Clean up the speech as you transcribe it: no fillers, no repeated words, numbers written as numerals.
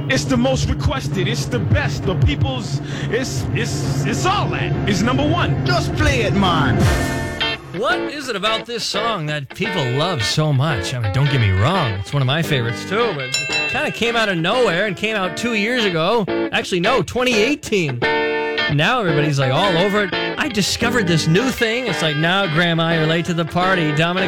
It's the most requested. It's the best. The people's. It's all that. It's number one. Just play it, man. What is it about this song that people love so much? I mean, don't get me wrong. It's one of my favorites, too. But it kind of came out of nowhere and came out 2 years ago. Actually, no, 2018. Now everybody's like all over it. I discovered this new thing. It's like, now, Grandma, you're late to the party. Dominic